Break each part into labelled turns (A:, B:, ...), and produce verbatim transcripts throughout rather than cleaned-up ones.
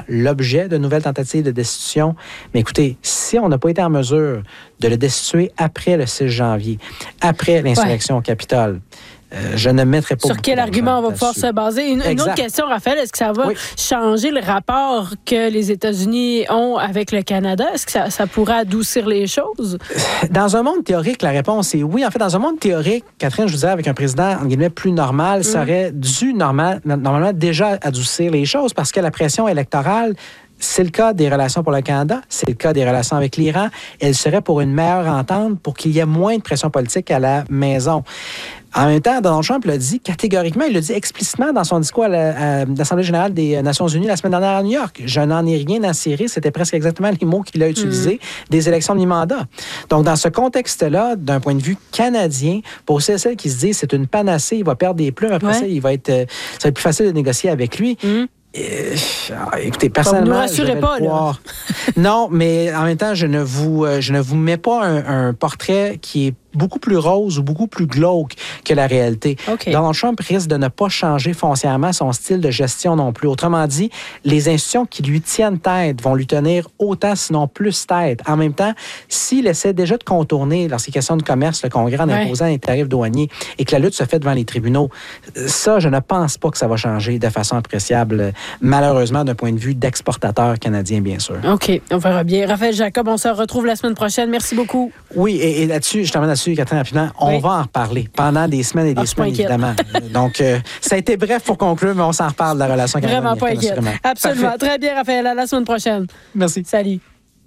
A: l'objet de nouvelles tentatives de destitution. Mais écoutez, si on n'a pas été en mesure de le destituer après le six janvier, après l'insurrection ouais. au Capitole, Euh, je ne mettrai pas...
B: Sur quel argument on va pouvoir se baser? Une, une autre question, Raphaël, est-ce que ça va oui. changer le rapport que les États-Unis ont avec le Canada? Est-ce que ça, ça pourrait adoucir les choses?
A: Dans un monde théorique, la réponse est oui. En fait, dans un monde théorique, Catherine, je vous disais, avec un président, en guillemets, plus normal, mm. ça aurait dû normal, normalement déjà adoucir les choses parce que la pression électorale, c'est le cas des relations pour le Canada, c'est le cas des relations avec l'Iran. Elle serait pour une meilleure entente pour qu'il y ait moins de pression politique à la maison. En même temps, Donald Trump l'a dit catégoriquement, il l'a dit explicitement dans son discours à, la, à l'Assemblée générale des Nations unies la semaine dernière à New York. Je n'en ai rien à cirer, c'était presque exactement les mots qu'il a utilisés, mmh. des élections de mi-mandat. Donc, dans ce contexte-là, d'un point de vue canadien, pour ceux et celles qui se disent c'est une panacée, il va perdre des plumes, après ouais. ça, il va être, ça va être plus facile de négocier avec lui. Mmh. Euh, écoutez, personnellement,
B: je vais
A: pas,
B: le croire.
A: Non, mais en même temps, je ne vous, je ne vous mets pas un, un portrait qui est beaucoup plus rose ou beaucoup plus glauque que la réalité. Okay. Donald Trump risque de ne pas changer foncièrement son style de gestion non plus. Autrement dit, les institutions qui lui tiennent tête vont lui tenir autant, sinon plus tête. En même temps, s'il essaie déjà de contourner, lorsqu'il est question de commerce, le Congrès en imposant ouais. les tarifs douaniers et que la lutte se fait devant les tribunaux, ça, je ne pense pas que ça va changer de façon appréciable, malheureusement, d'un point de vue d'exportateur canadien, bien sûr.
B: OK, on verra bien. Raphaël Jacob, on se retrouve la semaine prochaine. Merci beaucoup.
A: Oui, et, et là-dessus, je termine là-dessus, Catherine, rapidement, on oui. va en reparler pendant des semaines et des ah, semaines, évidemment. Donc, euh, ça a été bref pour conclure, mais on s'en reparle de la relation canadienne.
B: Vraiment pas inquiète. Absolument. Parfait. Très bien, Raphaël. À la semaine prochaine.
A: Merci.
B: Salut.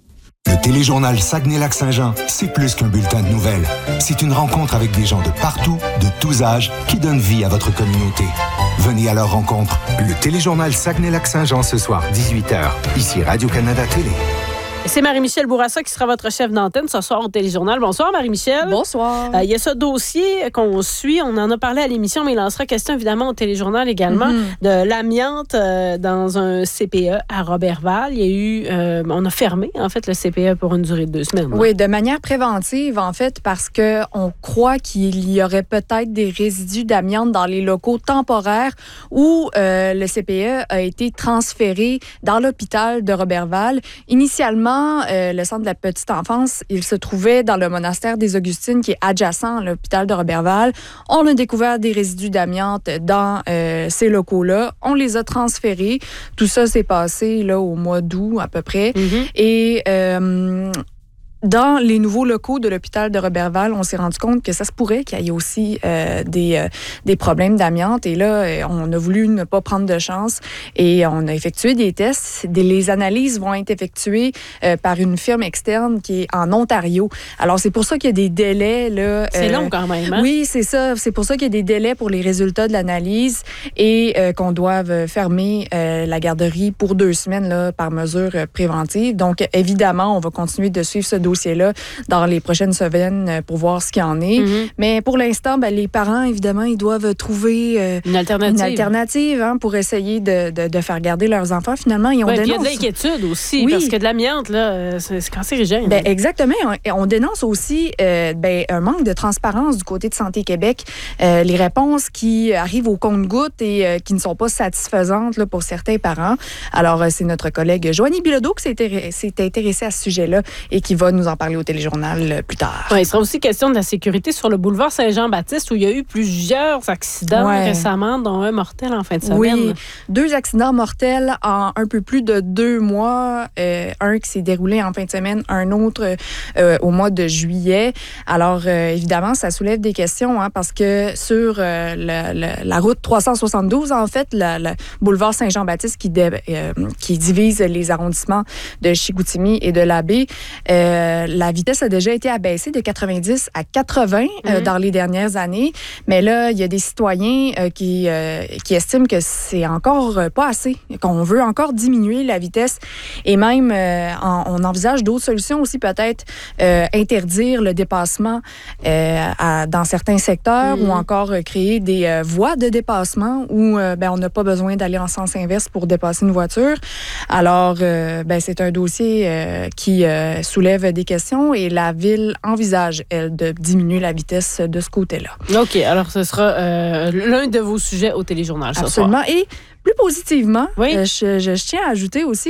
C: Le téléjournal Saguenay-Lac-Saint-Jean, c'est plus qu'un bulletin de nouvelles. C'est une rencontre avec des gens de partout, de tous âges, qui donnent vie à votre communauté. Venez à leur rencontre. Le téléjournal Saguenay-Lac-Saint-Jean ce soir, dix-huit heures. Ici Radio-Canada Télé.
B: C'est Marie-Michel Bourassa qui sera votre chef d'antenne ce soir au Téléjournal. Bonsoir, Marie-Michel.
D: Bonsoir.
B: Il euh, y a ce dossier qu'on suit. On en a parlé à l'émission, mais il en sera question évidemment au Téléjournal également, mm-hmm. de l'amiante euh, dans un C P E à Roberval. Il y a eu... Euh, on a fermé, en fait, le C P E pour une durée de deux semaines. Là.
D: Oui, de manière préventive, en fait, parce qu'on croit qu'il y aurait peut-être des résidus d'amiante dans les locaux temporaires où euh, le C P E a été transféré dans l'hôpital de Roberval. Initialement, Euh, le centre de la petite enfance, il se trouvait dans le monastère des Augustines qui est adjacent à l'hôpital de Roberval. On a découvert des résidus d'amiante dans euh, ces locaux-là. On les a transférés. Tout ça s'est passé là, au mois d'août à peu près. Mm-hmm. Et... Euh, Dans les nouveaux locaux de l'hôpital de Roberval, on s'est rendu compte que ça se pourrait qu'il y ait aussi euh, des, euh, des problèmes d'amiante. Et là, on a voulu ne pas prendre de chance et on a effectué des tests. Des, les analyses vont être effectuées euh, par une firme externe qui est en Ontario. Alors, c'est pour ça qu'il y a des délais. Là,
B: c'est
D: euh,
B: long quand même. Hein?
D: Oui, c'est ça. C'est pour ça qu'il y a des délais pour les résultats de l'analyse et euh, qu'on doive fermer euh, la garderie pour deux semaines là, par mesure préventive. Donc, évidemment, on va continuer de suivre ce dossier dossier-là dans les prochaines semaines pour voir ce qu'il en est. Mm-hmm. Mais pour l'instant, ben, les parents, évidemment, ils doivent trouver euh,
B: une alternative,
D: une alternative hein, pour essayer de, de, de faire garder leurs enfants. Finalement, ils ont
B: ouais,
D: dénoncé.
B: Il y a de l'inquiétude aussi, oui. parce que de l'amiante, là, c'est, c'est cancérigène.
D: Ben, exactement. On, on dénonce aussi euh, ben, un manque de transparence du côté de Santé Québec. Euh, les réponses qui arrivent au compte-gouttes et euh, qui ne sont pas satisfaisantes là, pour certains parents. Alors, euh, c'est notre collègue Joanie Bilodeau qui s'est, intér- s'est intéressée à ce sujet-là et qui va nous en parler au Téléjournal plus tard.
B: Ouais, il sera aussi question de la sécurité sur le boulevard Saint-Jean-Baptiste où il y a eu plusieurs accidents ouais. récemment, dont un mortel en fin de semaine.
D: Oui, deux accidents mortels en un peu plus de deux mois. Euh, un qui s'est déroulé en fin de semaine, un autre euh, au mois de juillet. Alors, euh, évidemment, ça soulève des questions hein, parce que sur euh, la, la, la route trois cent soixante-douze, en fait, le boulevard Saint-Jean-Baptiste qui, dé, euh, qui divise les arrondissements de Chicoutimi et de Labbé, euh, la vitesse a déjà été abaissée de quatre-vingt-dix à quatre-vingts mm-hmm. euh, dans les dernières années. Mais là, il y a des citoyens euh, qui, euh, qui estiment que c'est encore euh, pas assez, qu'on veut encore diminuer la vitesse. Et même, euh, en, on envisage d'autres solutions aussi, peut-être euh, interdire le dépassement euh, à, dans certains secteurs mm-hmm. ou encore euh, créer des euh, voies de dépassement où euh, ben, on n'a pas besoin d'aller en sens inverse pour dépasser une voiture. Alors, euh, ben, c'est un dossier euh, qui euh, soulève des questions et la Ville envisage, elle, de diminuer la vitesse de ce côté-là.
B: OK. Alors, ce sera euh, l'un de vos sujets au Téléjournal ce
D: Absolument.
B: soir.
D: Et plus positivement,
B: oui.
D: euh, je, je, je tiens à ajouter aussi